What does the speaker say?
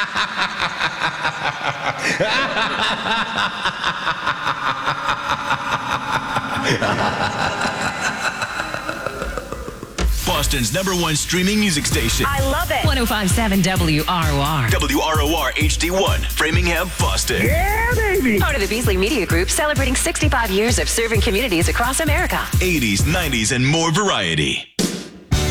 Boston's #1 streaming music station. I love it. 105.7 WROR. WROR HD1, Framingham, Boston. Yeah, baby. Part of the Beasley Media Group, celebrating 65 years of serving communities across America. 80s, 90s, and more variety.